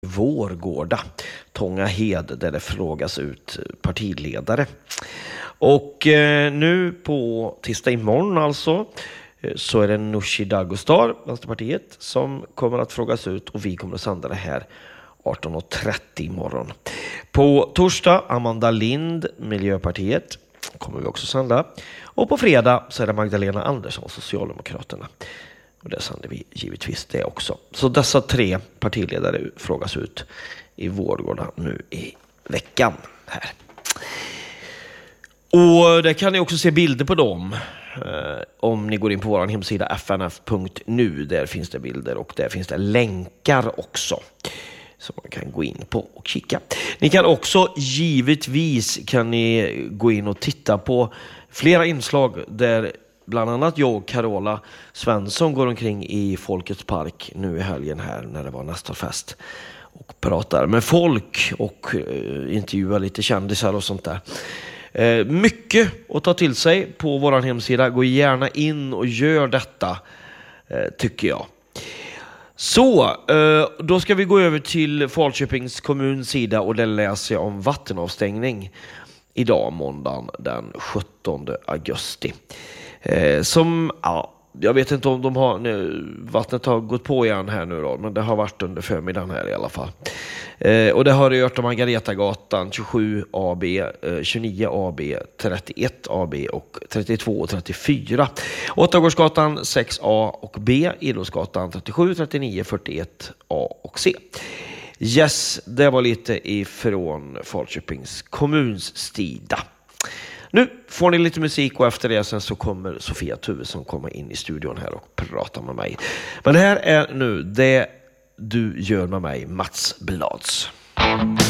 Vårgårda, Tångahed, där det frågas ut partiledare. Och nu på tisdag imorgon alltså så är det Nooshi Dadgostar, Vänsterpartiet, som kommer att frågas ut och vi kommer att sända det här 18.30 imorgon. På torsdag Amanda Lind, Miljöpartiet, kommer vi också sända. Och på fredag så är det Magdalena Andersson, Socialdemokraterna. Och det sänder vi givetvis det också. Så dessa 3 partiledare frågas ut i Vårgårda nu i veckan här. Och där kan ni också se bilder på dem om ni går in på vår hemsida fnf.nu. Där finns det bilder och där finns det länkar också som man kan gå in på och kika. Ni kan också givetvis gå in och titta på flera inslag där bland annat jag och Carola Svensson går omkring i Folkets park nu i helgen här när det var nästa fest och pratar med folk och intervjuar lite kändisar och sånt där. Mycket att ta till sig på vår hemsida. Gå gärna in och gör detta, tycker jag. Så, då ska vi gå över till Falköpings kommuns sida och där läser jag om vattenavstängning idag, måndagen den 17 augusti. Jag vet inte om vattnet har gått på igen här nu då, men det har varit under förmiddagen här i alla fall. Och det har rört om Margaretagatan 27 AB, 29 AB, 31 AB och 32 och 34. Åttagårdsgatan 6A och B, Idrottsgatan 37, 39, 41 A och C. Yes, det var lite ifrån Falköpings kommuns sida. Nu får ni lite musik och efter det sen så kommer Sofia Tuvesson komma in i studion här och prata med mig. Men det här är nu Det du gör med mig, Mats Blads.